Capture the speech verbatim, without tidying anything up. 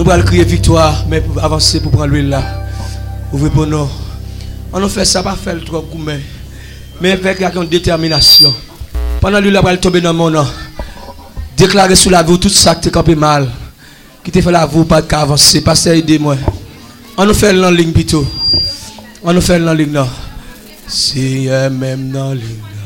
nous allons crier victoire, mais pour avancer, pour prendre l'huile là. Ouvrez pour nous. On nous fait ça, pas faire le trop gourmet. Mais avec une détermination. Pendant l'huile là, va tomber dans mon nom. Déclarer sous la vie tout ça qui te campé mal. Qui te fait la vie, pas de avancer. Pasteur, aidez-moi. On nous fait l'en ligne plutôt. On nous fait l'en ligne là. Si même dans ligne.